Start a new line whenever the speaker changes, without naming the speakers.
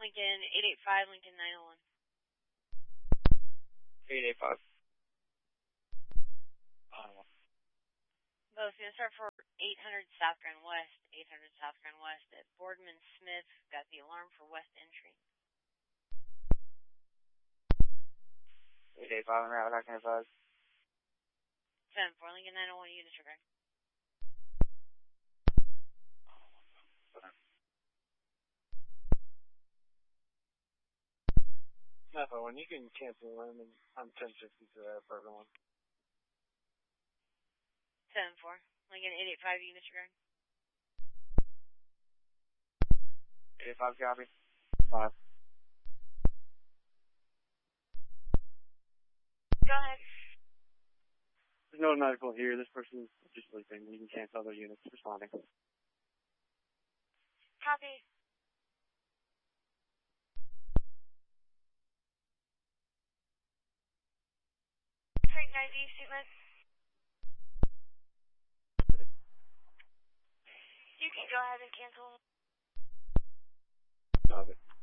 Lincoln 885, Lincoln 901.
885.
Both, going to start for 800 South Grand West, 800 South Grand West at Boardman Smith. Got the alarm for West Entry.
885 on route, how can I advise?
10-4, Lincoln 901, units regard.
When you can cancel them, and I'm 1050 to that for everyone.
10-4, Lincoln 885, units regard.
885 copy. 5.
Go ahead.
There's no medical here. This person's just sleeping. You can cancel other units responding.
Copy. Frank 90, statement. You can go ahead and cancel.
Copy.